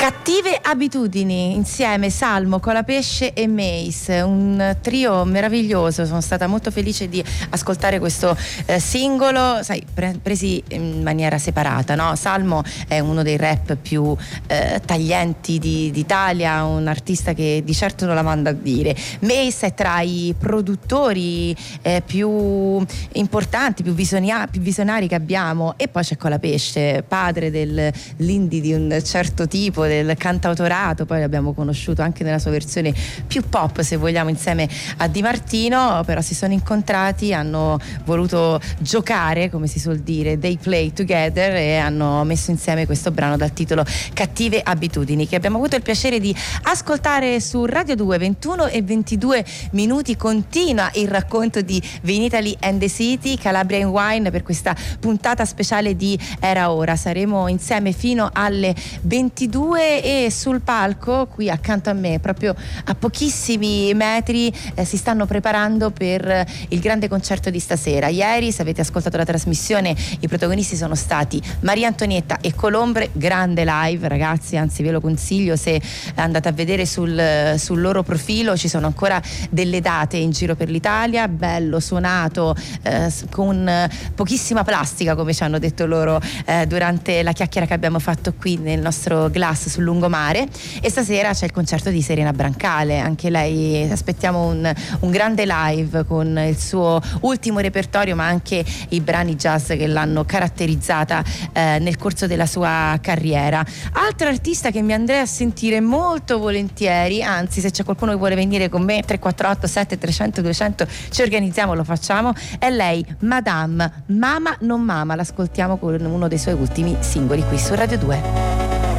Cattive abitudini, insieme Salmo, Colapesce e Mace, un trio meraviglioso. Sono stata molto felice di ascoltare questo singolo, sai, presi in maniera separata, no? Salmo è uno dei rap più taglienti d'Italia, un artista che di certo non la manda a dire. Mace è tra i produttori più importanti, più visionari che abbiamo, e poi c'è Colapesce, padre dell'indie di un certo tipo, del cantautorato. Poi l'abbiamo conosciuto anche nella sua versione più pop, se vogliamo, insieme a Di Martino, però si sono incontrati, hanno voluto giocare, come si suol dire, they play together, e hanno messo insieme questo brano dal titolo Cattive abitudini, che abbiamo avuto il piacere di ascoltare su Radio 2. 21 e 22 minuti, continua il racconto di Vinitaly and the City, Calabria in Wine, per questa puntata speciale di Era Ora. Saremo insieme fino alle 22 e sul palco qui accanto a me, proprio a pochissimi metri, si stanno preparando per il grande concerto di stasera. Ieri, se avete ascoltato la trasmissione, i protagonisti sono stati Maria Antonietta e Colombre, grande live ragazzi, anzi ve lo consiglio se andate a vedere sul loro profilo. Ci sono ancora delle date in giro per l'Italia, bello suonato, con pochissima plastica, come ci hanno detto loro durante la chiacchiera che abbiamo fatto qui nel nostro Glass sul lungomare. E stasera c'è il concerto di Serena Brancale, anche lei aspettiamo un grande live con il suo ultimo repertorio, ma anche i brani jazz che l'hanno caratterizzata nel corso della sua carriera. Altra artista che mi andrei a sentire molto volentieri, anzi se c'è qualcuno che vuole venire con me, 348 7300 200, ci organizziamo, lo facciamo, è lei, Madame, Mama non Mama. L'ascoltiamo con uno dei suoi ultimi singoli qui su Radio 2.